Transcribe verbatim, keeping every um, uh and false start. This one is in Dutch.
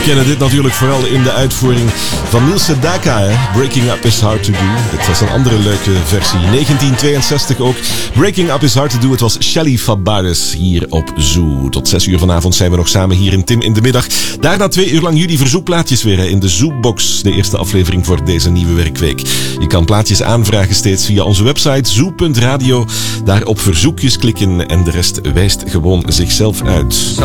kennen dit natuurlijk vooral in de uitvoering van Niels Sedaka. Hè? Breaking Up is Hard to Do. Het was een andere leuke versie. negentien tweeënzestig ook. Breaking Up is Hard to Do. Het was Shelly Fabares hier op Zoo. Tot zes uur vanavond zijn we nog samen hier in Tim in de Middag. Daarna twee uur lang jullie verzoekplaatjes weer hè, in de Zoobox. De eerste aflevering voor deze nieuwe werkweek. Je kan plaatjes aanvragen steeds via onze website zoo punt radio. Daar op verzoekjes klikken en de rest wijst gewoon zichzelf uit.